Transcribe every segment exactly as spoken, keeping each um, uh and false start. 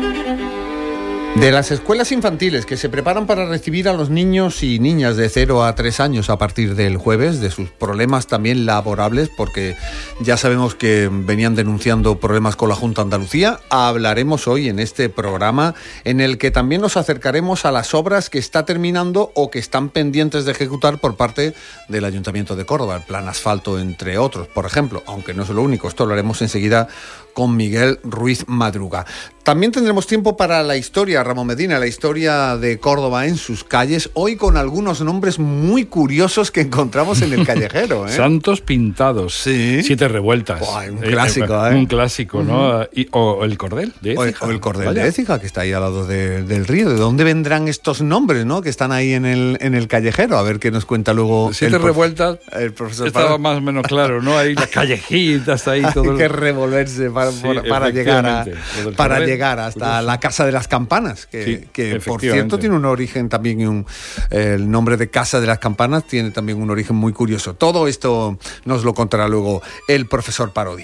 De las escuelas infantiles que se preparan para recibir a los niños y niñas de cero a tres años a partir del jueves, de sus problemas también laborables, porque ya sabemos que venían denunciando problemas con la Junta de Andalucía, hablaremos hoy en este programa en el que también nos acercaremos a las obras que está terminando o que están pendientes de ejecutar por parte del Ayuntamiento de Córdoba, el plan asfalto entre otros, por ejemplo, aunque no es lo único, esto lo haremos enseguida con Miguel Ruiz Madruga. También tendremos tiempo para la historia, Ramón Medina, la historia de Córdoba en sus calles, hoy con algunos nombres muy curiosos que encontramos en el callejero, ¿eh? Santos pintados, ¿sí? Siete revueltas. Buah, un clásico, ¿eh? Un clásico, ¿no? Uh-huh. Y, o el cordel de Écija. O, o el cordel Vaya. de Écija, que está ahí al lado de, del río. ¿De dónde vendrán estos nombres, no? Que están ahí en el, en el callejero. A ver qué nos cuenta luego Siete el revueltas. El profesor Estaba Parodi. más o menos claro, ¿no? Ahí las callejitas, ahí todo. Hay que revolverse para, sí, para llegar a, para llegar hasta curioso. La Casa de las Campanas, que, sí, que por cierto tiene un origen también, un, eh, el nombre de Casa de las Campanas tiene también un origen muy curioso. Todo esto nos lo contará luego el profesor Parodi.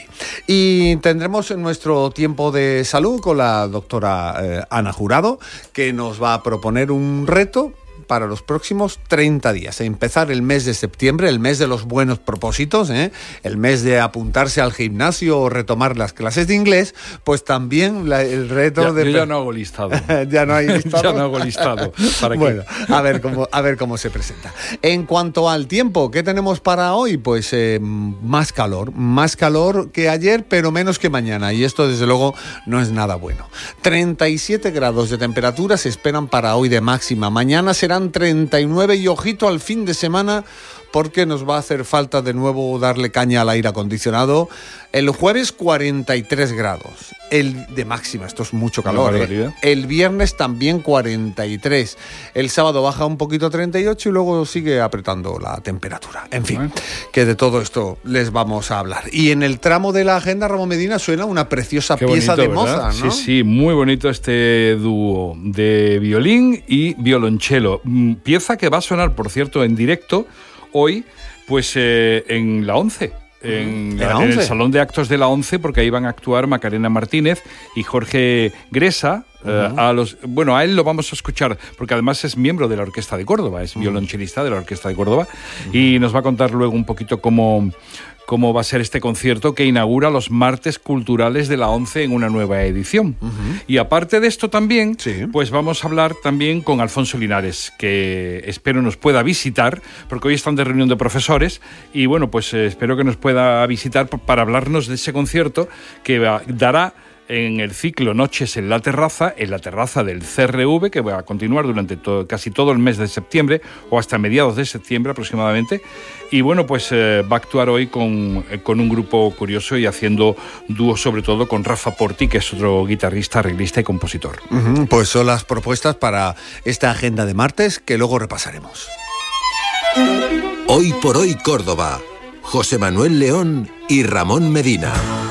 Y tendremos nuestro tiempo de salud con la doctora eh, Ana Jurado, que nos va a proponer un reto para los próximos treinta días. Empezar el mes de septiembre, el mes de los buenos propósitos, ¿eh? El mes de apuntarse al gimnasio o retomar las clases de inglés, pues también la, el reto ya, de... Yo ya no hago listado. ya no hay listado. ya no hago listado. ¿Para bueno, a ver, cómo, a ver cómo se presenta. En cuanto al tiempo, ¿qué tenemos para hoy? Pues eh, más calor, más calor que ayer, pero menos que mañana. Y esto, desde luego, no es nada bueno. treinta y siete grados de temperatura se esperan para hoy de máxima. Mañana será treinta y nueve y ojito al fin de semana porque nos va a hacer falta de nuevo darle caña al aire acondicionado. El jueves cuarenta y tres grados, el de máxima, esto es mucho calor, ¿eh? El viernes también cuarenta y tres, el sábado baja un poquito a treinta y ocho y luego sigue apretando la temperatura. En fin, que de todo esto les vamos a hablar. Y en el tramo de la agenda, Ramón Medina, suena una preciosa Qué pieza bonito, de Mozart, ¿no? Sí, sí, muy bonito este dúo de violín y violonchelo. Pieza que va a sonar, por cierto, en directo hoy, pues eh, en la ONCE. En, la, en el Salón de Actos de la ONCE, porque ahí van a actuar Macarena Martínez y Jorge Gresa. Uh-huh. eh, a los, bueno, a él lo vamos a escuchar, porque además es miembro de la Orquesta de Córdoba, es uh-huh. violonchelista de la Orquesta de Córdoba, uh-huh. y nos va a contar luego un poquito cómo... cómo va a ser este concierto que inaugura los martes culturales de la ONCE en una nueva edición. Uh-huh. Y aparte de esto también, sí. pues vamos a hablar también con Alfonso Linares, que espero nos pueda visitar, porque hoy están de reunión de profesores, y bueno, pues eh, espero que nos pueda visitar para hablarnos de ese concierto que va, dará en el ciclo Noches en la Terraza, en la terraza del C R V, que va a continuar durante todo, casi todo el mes de septiembre, o hasta mediados de septiembre aproximadamente. Y bueno, pues eh, va a actuar hoy con, eh, con un grupo curioso y haciendo dúo sobre todo con Rafa Porti, que es otro guitarrista, arreglista y compositor. Uh-huh, pues son las propuestas para esta agenda de martes que luego repasaremos. Hoy por hoy Córdoba, José Manuel León y Ramón Medina.